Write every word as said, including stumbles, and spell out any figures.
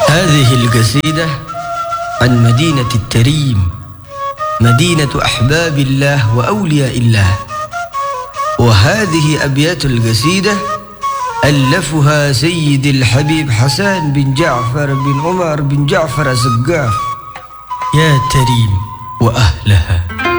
هذه القصيدة عن مدينة التريم، مدينة أحباب الله وأولياء الله. وهذه أبيات القصيدة ألفها سيد الحبيب حسان بن جعفر بن عمر بن جعفر الزقاف. يا تريم وأهلها.